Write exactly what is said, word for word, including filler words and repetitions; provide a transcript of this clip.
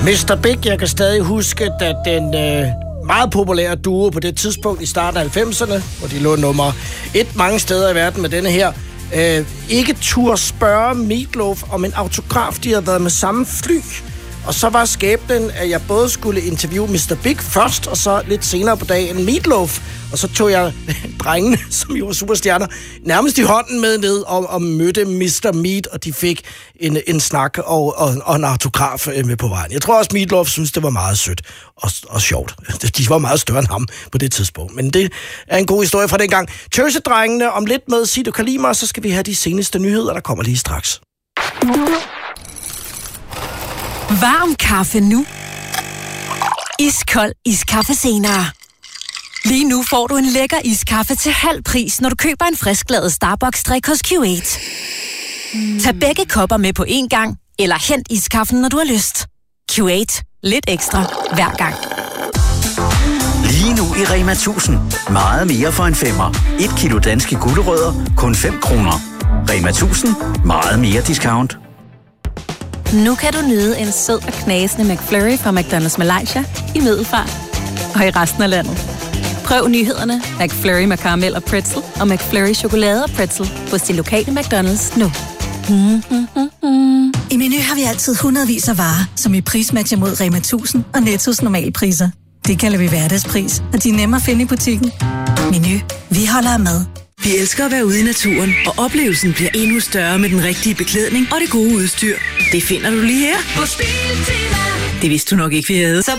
mister Big, jeg kan stadig huske, at den øh, meget populære duo på det tidspunkt i starten af halvfemserne, hvor de lå nummer et mange steder i verden med denne her, øh, ikke turde spørge Meatloaf om en autograf. De havde været med samme fly. Og så var skæbnen, at jeg både skulle interviewe mister Big først, og så lidt senere på dagen Meatloaf. Og så tog jeg drengene, som jo var superstjerner, nærmest i hånden med ned og, og mødte mister Meat, og de fik en, en snak og, og, og en autograf med på vejen. Jeg tror også, Meatloaf synes, det var meget sødt og, og sjovt. De var meget større end ham på det tidspunkt. Men det er en god historie fra dengang. Tøsedrengene om lidt med Sig du kan lide mig, så skal vi have de seneste nyheder, der kommer lige straks. Varm kaffe nu. Iskold iskaffe senere. Lige nu får du en lækker iskaffe til halv pris, når du køber en frisklavet Starbucks-drik hos Q otte. Mm. Tag begge kopper med på én gang, eller hent iskaffen, når du har lyst. Q otte. Lidt ekstra hver gang. Lige nu i Rema tusind. Meget mere for en femmer. Et kilo danske gulerødder, kun fem kroner. Rema tusind. Meget mere discount. Nu kan du nyde en sød og knasende McFlurry fra McDonald's Malaysia i Middelfart og i resten af landet. Prøv nyhederne McFlurry med karamel og pretzel og McFlurry chokolade og pretzel hos de lokale McDonald's nu. Mm, mm, mm, mm. I Meny har vi altid hundredvis af varer, som vi prismatcher mod Rema tusind og Nettos normalpriser. Det kalder vi hverdagspris, og de er nemme at finde i butikken. Meny. Vi holder af mad. Vi elsker at være ude i naturen, og oplevelsen bliver endnu større med den rigtige beklædning og det gode udstyr. Det finder du lige her. Det vidste du nok ikke, vi havde. Så